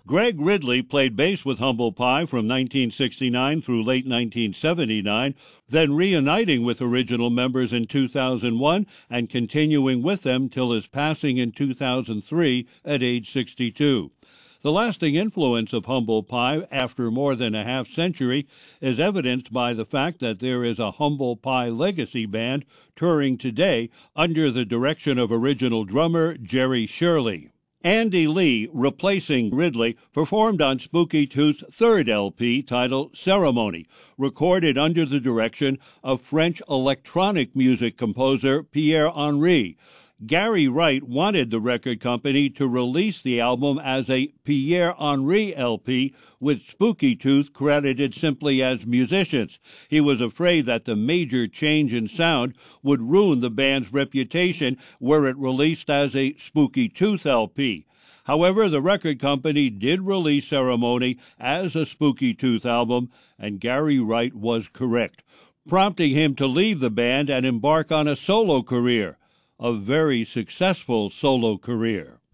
Greg Ridley played bass with Humble Pie from 1969 through late 1979, then reuniting with original members in 2001 and continuing with them till his passing in 2003 at age 62. The lasting influence of Humble Pie after more than a half-century is evidenced by the fact that there is a Humble Pie legacy band touring today under the direction of original drummer Jerry Shirley. Andy Lee, replacing Ridley, performed on Spooky Tooth's third LP titled Ceremony, recorded under the direction of French electronic music composer Pierre Henry. Gary Wright wanted the record company to release the album as a Pierre Henry LP, with Spooky Tooth credited simply as musicians. He was afraid that the major change in sound would ruin the band's reputation were it released as a Spooky Tooth LP. However, the record company did release Ceremony as a Spooky Tooth album, and Gary Wright was correct, prompting him to leave the band and embark on a solo career. A very successful solo career.